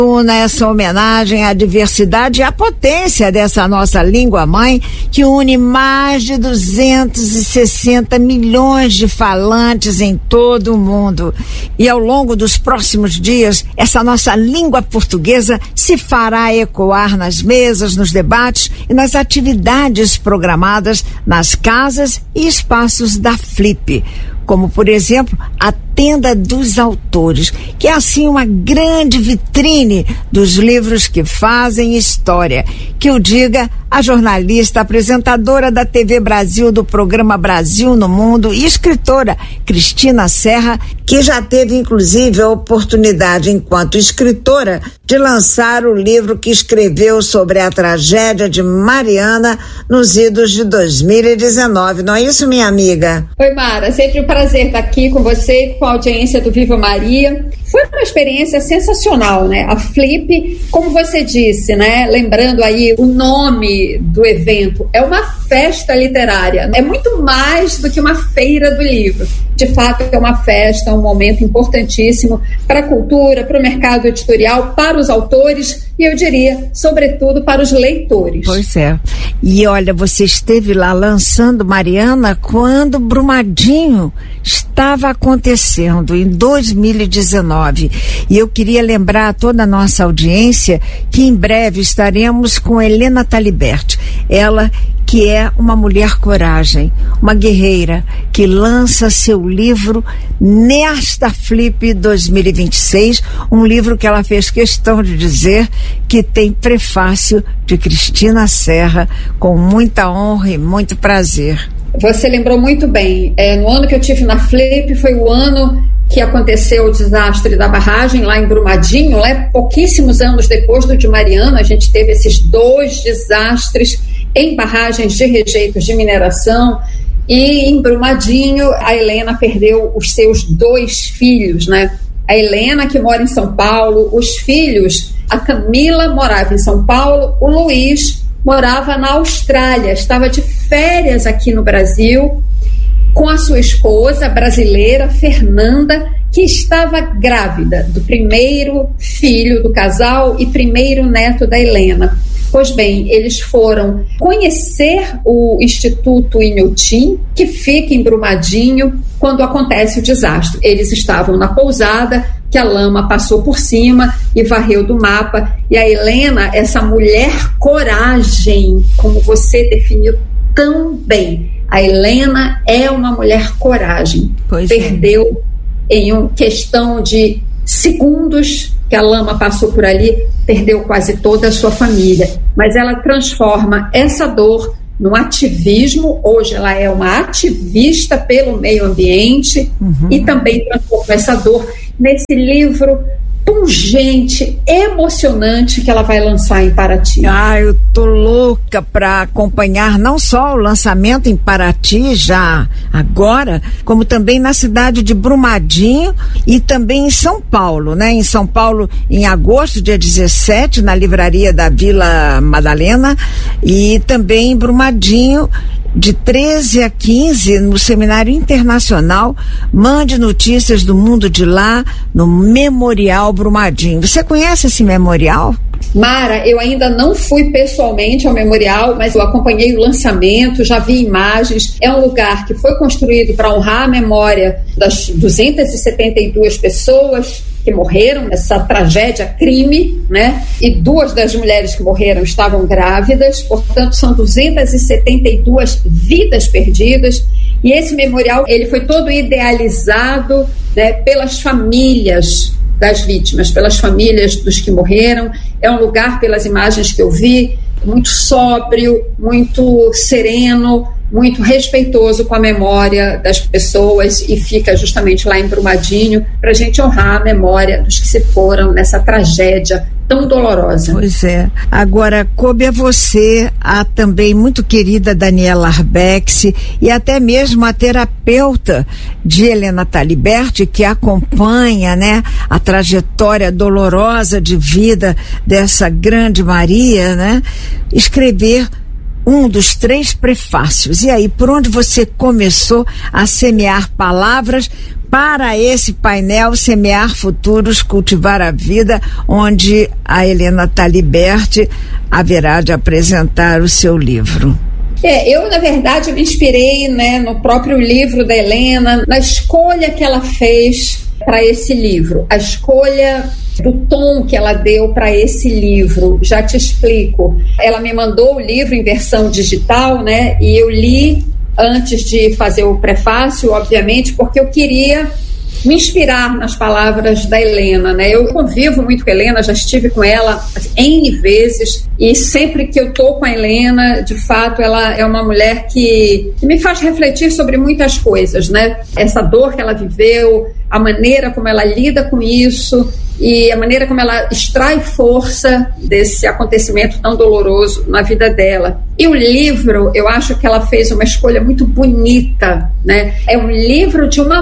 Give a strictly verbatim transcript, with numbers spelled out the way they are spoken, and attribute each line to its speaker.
Speaker 1: Nessa homenagem à diversidade e à potência dessa nossa língua-mãe, que une mais de duzentos e sessenta milhões de falantes em todo o mundo. E ao longo dos próximos dias, essa nossa língua portuguesa se fará ecoar nas mesas, nos debates e nas atividades programadas nas casas e espaços da Flip, como, por exemplo, a Tenda dos Autores, que é assim uma grande vitrine dos livros que fazem história. Que eu diga a jornalista, apresentadora da T V Brasil, do programa Brasil no Mundo, e escritora Cristina Serra, que já teve inclusive a oportunidade, enquanto escritora, de lançar o livro que escreveu sobre a tragédia de Mariana nos idos de dois mil e dezenove. Não é isso, minha amiga?
Speaker 2: Oi, Mara, sempre um prazer estar aqui com você e com a audiência do Viva Maria. Foi uma experiência sensacional, né? A Flip, como você disse, né? Lembrando aí o nome do evento, é uma festa literária. É muito mais do que uma feira do livro. De fato, é uma festa, um momento importantíssimo para a cultura, para o mercado editorial, para os autores e, eu diria, sobretudo para os leitores.
Speaker 1: Pois é. E olha, você esteve lá lançando Mariana quando Brumadinho estava acontecendo, em dois mil e dezenove. E eu queria lembrar a toda a nossa audiência que em breve estaremos com Helena Taliberti. Ela que é uma mulher coragem, uma guerreira, que lança seu livro nesta Flip dois mil e vinte e seis, um livro que ela fez questão de dizer que tem prefácio de Cristina Serra, com muita honra e muito prazer.
Speaker 2: Você lembrou muito bem. É, no ano que eu tive na Flip, foi o ano que aconteceu o desastre da barragem lá em Brumadinho, né? Pouquíssimos anos depois do de Mariana, a gente teve esses dois desastres em barragens de rejeitos de mineração, e em Brumadinho a Helena perdeu os seus dois filhos, né? A Helena, que mora em São Paulo, os filhos, a Camila morava em São Paulo, o Luiz morava na Austrália, estava de férias aqui no Brasil com a sua esposa brasileira, Fernanda, que estava grávida do primeiro filho do casal e primeiro neto da Helena. Pois bem, eles foram conhecer o Instituto Inhotim, que fica em Brumadinho, quando acontece o desastre. Eles estavam na pousada, que a lama passou por cima e varreu do mapa. E a Helena, essa mulher coragem, como você definiu tão bem, a Helena é uma mulher coragem. Pois Perdeu é. em uma questão de segundos que a lama passou por ali, perdeu quase toda a sua família. Mas ela transforma essa dor num ativismo. Hoje ela é uma ativista pelo meio ambiente, uhum. e também transforma essa dor nesse livro pungente, emocionante, que ela vai lançar em Paraty.
Speaker 1: Ah, eu tô louca para acompanhar não só o lançamento em Paraty já agora, como também na cidade de Brumadinho e também em São Paulo, né? Em São Paulo, em agosto, dia dezessete, na livraria da Vila Madalena, e também em Brumadinho, de treze a quinze, no Seminário Internacional. Mande notícias do mundo de lá, no Memorial Brumadinho. Você conhece esse memorial?
Speaker 2: Mara, eu ainda não fui pessoalmente ao memorial, mas eu acompanhei o lançamento, já vi imagens. É um lugar que foi construído para honrar a memória das duzentas e setenta e duas pessoas que morreram nessa tragédia crime, né? E duas das mulheres que morreram estavam grávidas, portanto são duzentas e setenta e duas vidas perdidas. E esse memorial, ele foi todo idealizado, né, pelas famílias das vítimas, pelas famílias dos que morreram. É um lugar, pelas imagens que eu vi, muito sóbrio, muito sereno, muito respeitoso com a memória das pessoas, e fica justamente lá em Brumadinho para a gente honrar a memória dos que se foram nessa tragédia tão dolorosa.
Speaker 1: Pois é. Agora, coube a você, a também muito querida Daniela Arbex, e até mesmo a terapeuta de Helena Taliberti, que acompanha, né, a trajetória dolorosa de vida dessa grande Maria, né, escrever um dos três prefácios. E aí, por onde você começou a semear palavras para esse painel Semear Futuros, Cultivar a Vida, onde a Helena Taliberti haverá de apresentar o seu livro?
Speaker 2: É, eu, na verdade, me inspirei, né, no próprio livro da Helena, na escolha que ela fez para esse livro, a escolha do tom que ela deu para esse livro. Já te explico. Ela me mandou o livro em versão digital, né, e eu li antes de fazer o prefácio, obviamente, porque eu queria me inspirar nas palavras da Helena, né? Eu convivo muito com a Helena, já estive com ela N vezes, e sempre que eu estou com a Helena, de fato, ela é uma mulher que, que me faz refletir sobre muitas coisas, né? Essa dor que ela viveu, a maneira como ela lida com isso e a maneira como ela extrai força desse acontecimento tão doloroso na vida dela. E o livro, eu acho que ela fez uma escolha muito bonita, né? É um livro de uma